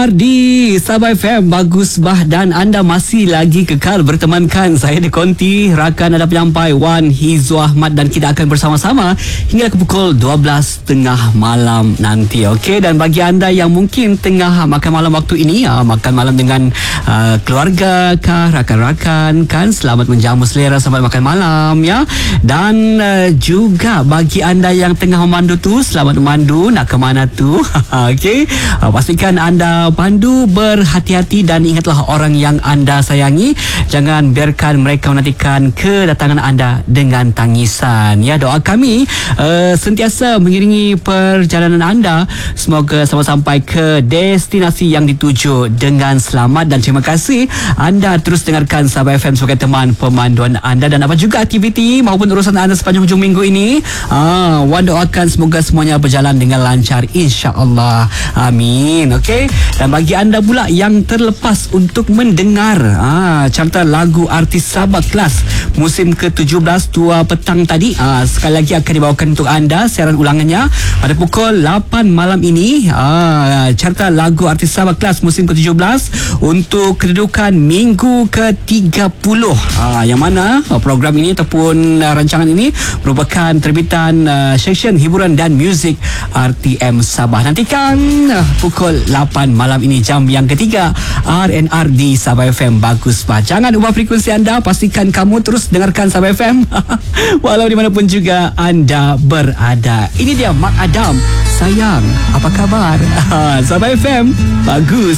RNR di Sabah FM. Bagus bah, dan anda masih lagi kekal bertemankan saya di Konti. Rakan anda penyampai Wan Hizwa Ahmad, dan kita akan bersama-sama hingga ke pukul 12.30 malam nanti. Okey, dan bagi anda yang mungkin tengah makan malam waktu ini, makan malam dengan keluarga kah, rakan-rakan kan, selamat menjamu selera, selamat makan malam ya. Dan juga bagi anda yang tengah memandu tu, selamat memandu, nak ke mana tu. Okey, pastikan anda pandu berhati-hati dan ingatlah orang yang anda sayangi. Jangan biarkan mereka menantikan kedatangan anda dengan tangisan. Ya, doa kami sentiasa mengiringi perjalanan anda. Semoga sampai ke destinasi yang dituju dengan selamat, dan terima kasih anda terus dengarkan Sabah FM sebagai teman pemanduan anda. Dan apa juga aktiviti maupun urusan anda sepanjang hujung minggu ini, Wan doakan semoga semuanya berjalan dengan lancar, insya-Allah. Amin. Okey, dan bagi anda pula yang terlepas untuk mendengar carta lagu artis Sabah Kelas musim ke-17 2 petang tadi, sekali lagi akan dibawakan untuk anda siaran ulangannya pada pukul 8 malam ini. Carta lagu artis Sabah Kelas musim ke-17 untuk kedudukan minggu ke-30, yang mana program ini ataupun rancangan ini merupakan terbitan seksyen hiburan dan muzik RTM Sabah. Nantikan pukul 8 malam ini, jam yang ketiga RNR di Sabah FM. Bagus bah, jangan ubah frekuensi anda, pastikan kamu terus dengarkan Sabah FM walau dimanapun juga anda berada. Ini dia Mak Adam, sayang apa kabar? Sabah FM, bagus.